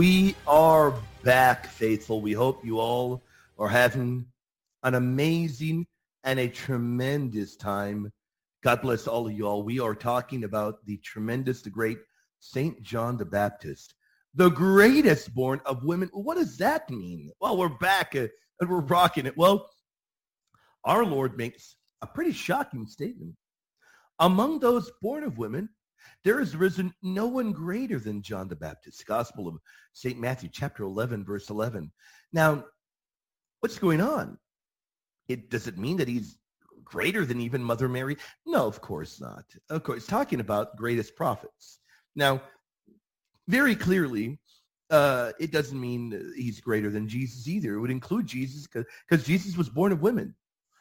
We are back, faithful. We hope you all are having an amazing and a tremendous time. God bless all of you all. We are talking about the tremendous, the great St. John the Baptist, the greatest born of women. What does that mean? Well, we're back and we're rocking it. Well, our Lord makes a pretty shocking statement. Among those born of women, there has risen no one greater than John the Baptist. Gospel of St. Matthew, chapter 11, verse 11. Now, what's going on? Does it mean that he's greater than even Mother Mary? No, of course not. Of course, talking about greatest prophets. Now, very clearly, it doesn't mean he's greater than Jesus either. It would include Jesus because Jesus was born of women.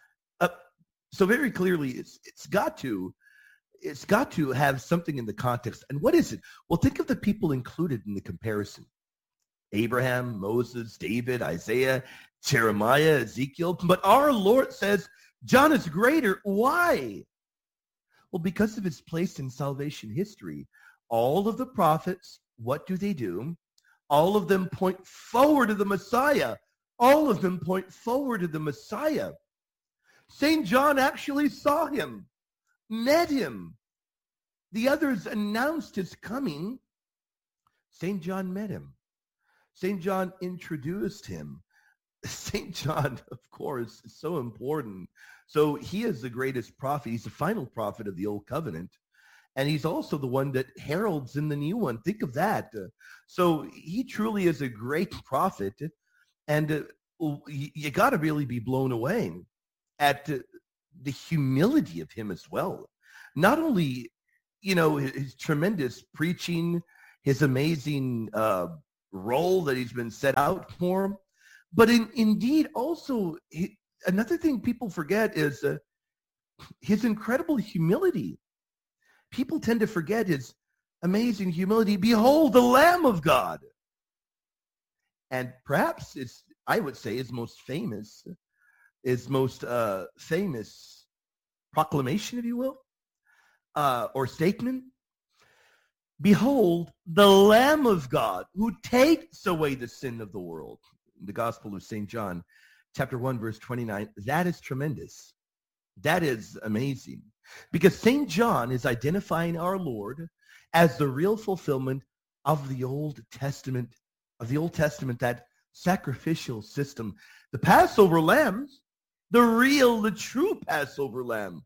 So very clearly, it's got to have something in the context. And what is it? Well, think of the people included in the comparison. Abraham, Moses, David, Isaiah, Jeremiah, Ezekiel. But our Lord says John is greater. Why? Well, because of his place in salvation history. All of the prophets, what do? All of them point forward to the Messiah. All of them point forward to the Messiah. St. John actually saw him, met him. The others announced his coming. St. John met him. St. John introduced him. St. John, of course, is so important. So he is the greatest prophet. He's the final prophet of the Old Covenant. And he's also the one that heralds in the new one. Think of that. So he truly is a great prophet. And you got to really be blown away at the humility of him as well. Not only, his tremendous preaching, his amazing role that he's been set out for, but indeed also another thing people forget is his incredible humility. People tend to forget his amazing humility. Behold, the Lamb of God. And perhaps I would say his most famous proclamation, if you will, or statement. Behold, the Lamb of God who takes away the sin of the world. The Gospel of St. John, chapter 1, verse 29. That is tremendous. That is amazing. Because St. John is identifying our Lord as the real fulfillment of the Old Testament, that sacrificial system. The Passover lamb, the true Passover lamb.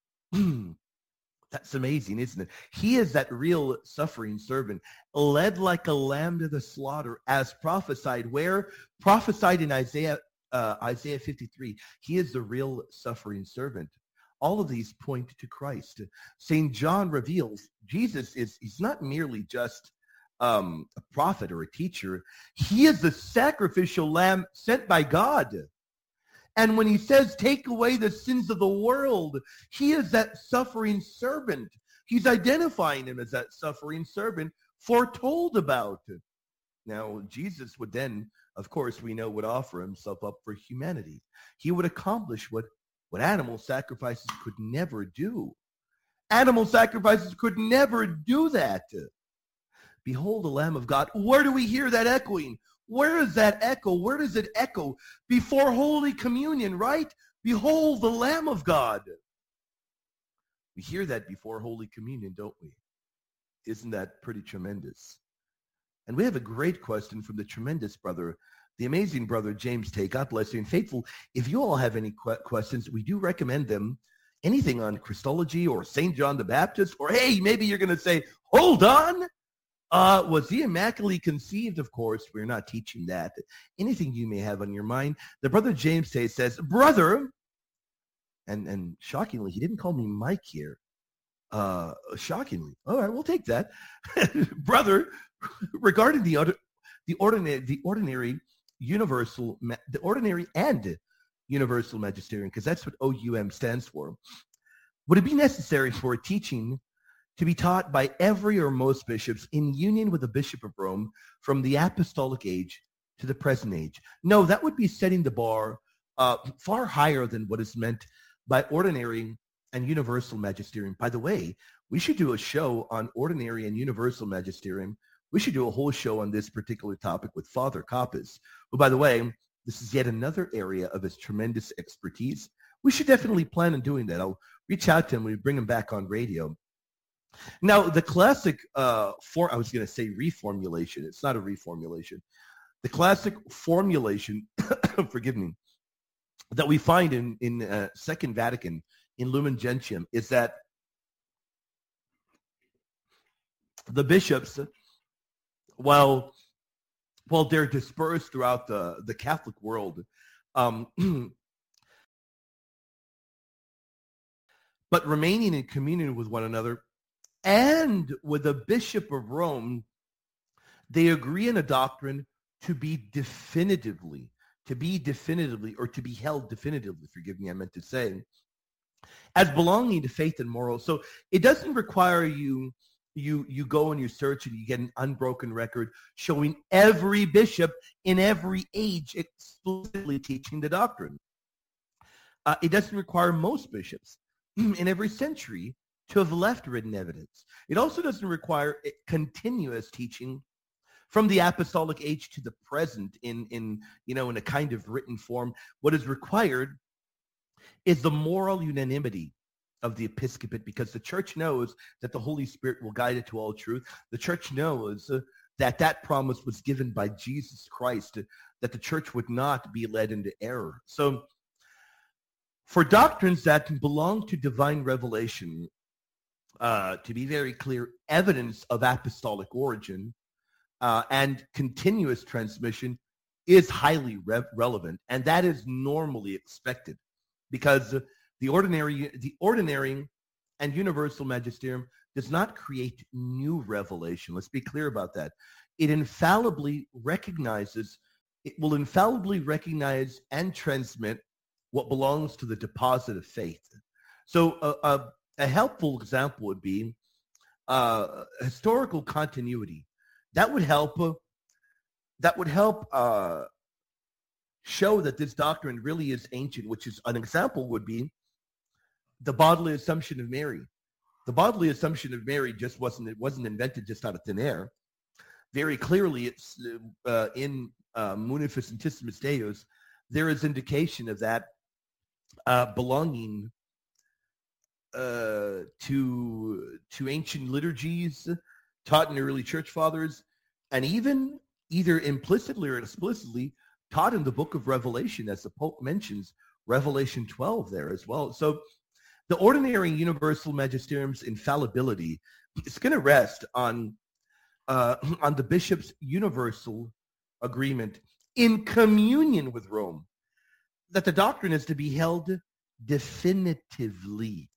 That's amazing, isn't it? He is that real suffering servant, led like a lamb to the slaughter, as prophesied. Where? Prophesied in Isaiah 53. He is the real suffering servant. All of these point to Christ. St. John reveals he's not merely just a prophet or a teacher. He is the sacrificial lamb sent by God. And when he says, take away the sins of the world, he is that suffering servant. He's identifying him as that suffering servant foretold about. Now, Jesus would then, of course, we know, would offer himself up for humanity. He would accomplish what animal sacrifices could never do. Animal sacrifices could never do that. Behold the Lamb of God. Where do we hear that echoing? Where is that echo? Where does it echo? Before Holy Communion, right? Behold the Lamb of God. We hear that before Holy Communion, don't we? Isn't that pretty tremendous? And we have a great question from the tremendous brother, the amazing brother James Tay. God bless you. And faithful, if you all have any questions, we do recommend them. Anything on Christology or St. John the Baptist, or hey, maybe you're going to say, hold on. Was he immaculately conceived? Of course, we're not teaching that. Anything you may have on your mind. The brother James Tay says, brother, and shockingly, he didn't call me Mike here. Shockingly. All right, we'll take that. Brother, regarding the ordinary and universal magisterium, because that's what OUM stands for, would it be necessary for a teaching to be taught by every or most bishops in union with the Bishop of Rome from the apostolic age to the present age? No, that would be setting the bar far higher than what is meant by ordinary and universal magisterium. By the way, we should do a show on ordinary and universal magisterium We should do a whole show on this particular topic with Father Kappas, who, by the way, this is yet another area of his tremendous expertise. We should definitely plan on doing that. I'll reach out to him. We bring him back on radio. Now, the classic I was going to say reformulation. It's not a reformulation. The classic formulation, forgive me, that we find in Second Vatican, in Lumen Gentium, is that the bishops, while they're dispersed throughout the Catholic world, but remaining in communion with one another and with the Bishop of Rome, they agree in a doctrine to be definitively, or to be held definitively, forgive me, I meant to say, as belonging to faith and morals. So it doesn't require you go and you search and you get an unbroken record showing every bishop in every age explicitly teaching the doctrine. It doesn't require most bishops in every century to have left written evidence. It also doesn't require continuous teaching from the apostolic age to the present in a kind of written form. What is required is the moral unanimity of the episcopate, because the church knows that the Holy Spirit will guide it to all truth. The church knows that promise was given by Jesus Christ, that the church would not be led into error. So for doctrines that belong to divine revelation, to be very clear, evidence of apostolic origin and continuous transmission is highly relevant, and that is normally expected, because the ordinary and universal magisterium does not create new revelation. Let's be clear about that. It will infallibly recognize and transmit what belongs to the deposit of faith. So a helpful example would be historical continuity. That would help show that this doctrine really is ancient, which is an example would be the bodily assumption of Mary. The bodily assumption of Mary wasn't invented just out of thin air. Very clearly, it's in Munifius Intissimus Deus, there is indication of that belonging to ancient liturgies taught in the early church fathers, and even either implicitly or explicitly taught in the book of Revelation, as the Pope mentions Revelation 12 there as well. So the ordinary universal magisterium's infallibility is going to rest on the bishop's universal agreement in communion with Rome, that the doctrine is to be held definitively.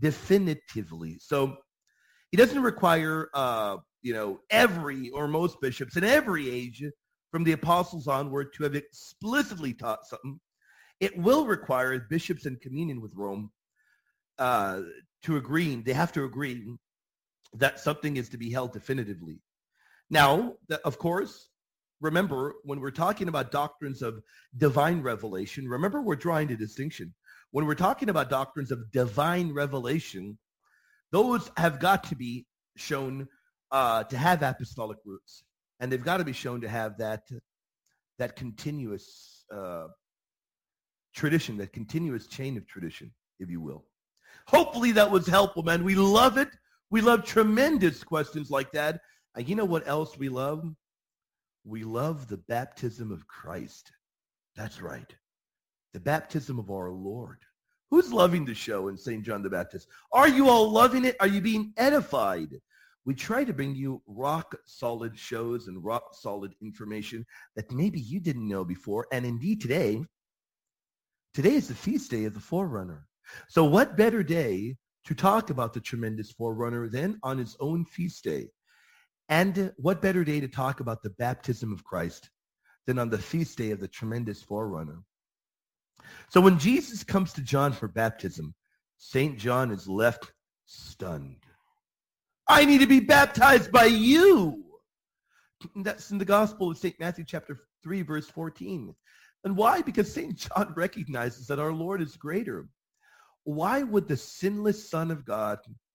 So it doesn't require, every or most bishops in every age from the apostles onward to have explicitly taught something. It will require bishops in communion with Rome to agree. They have to agree that something is to be held definitively. Now, of course, remember, when we're talking about doctrines of divine revelation, remember we're drawing a distinction. When we're talking about doctrines of divine revelation, those have got to be shown to have apostolic roots, and they've got to be shown to have that continuous tradition, that continuous chain of tradition, if you will. Hopefully that was helpful, man. We love it. We love tremendous questions like that. And you know what else we love? We love the baptism of Christ. That's right. The baptism of our Lord. Who's loving the show in St. John the Baptist? Are you all loving it? Are you being edified? We try to bring you rock-solid shows and rock-solid information that maybe you didn't know before. And indeed today is the feast day of the Forerunner. So what better day to talk about the tremendous Forerunner than on his own feast day? And what better day to talk about the baptism of Christ than on the feast day of the tremendous Forerunner? So when Jesus comes to John for baptism, St. John is left stunned. I need to be baptized by you. That's in the Gospel of St. Matthew chapter 3, verse 14. And why? Because St. John recognizes that our Lord is greater. Why would the sinless Son of God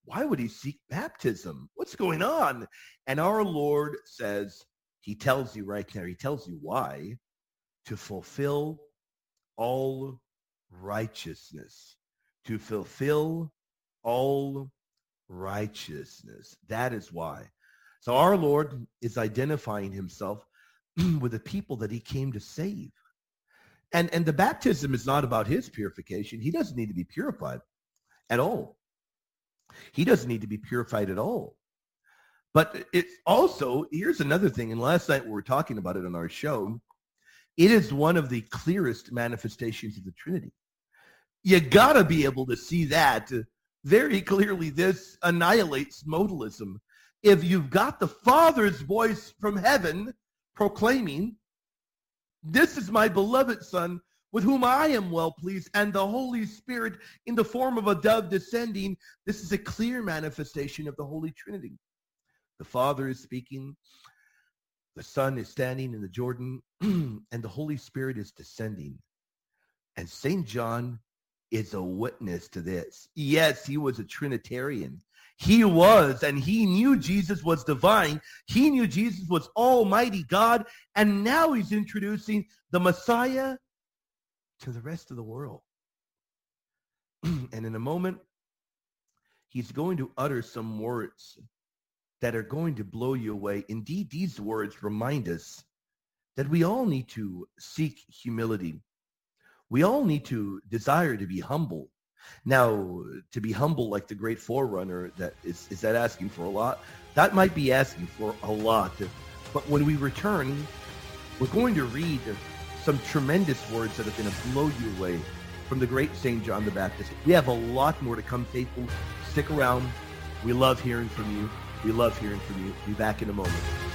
why would he seek baptism? What's going on? And our Lord says, he tells you right there, he tells you why, to fulfill all righteousness. To fulfill all righteousness. That is why. So our Lord is identifying himself with the people that he came to save. And the baptism is not about his purification. He doesn't need to be purified at all. He doesn't need to be purified at all. But it's also, here's another thing, and last night we were talking about it on our show, it is one of the clearest manifestations of the Trinity. You got to be able to see that very clearly. This annihilates modalism. If you've got the Father's voice from heaven proclaiming, this is my beloved Son, with whom I am well pleased, and the Holy Spirit in the form of a dove descending, this is a clear manifestation of the Holy Trinity. The Father is speaking, the Son is standing in the Jordan, and the Holy Spirit is descending. And St. John is a witness to this. Yes, he was a Trinitarian. He was, and he knew Jesus was divine. He knew Jesus was Almighty God, and now he's introducing the Messiah to the rest of the world. And in a moment, he's going to utter some words that are going to blow you away. Indeed, these words remind us that we all need to seek humility. We all need to desire to be humble. Now, to be humble like the great forerunner, is that asking for a lot? That might be asking for a lot. But when we return, we're going to read some tremendous words that are going to blow you away from the great St. John the Baptist. We have a lot more to come, faithful. Stick around. We love hearing from you. We love hearing from you. Be back in a moment.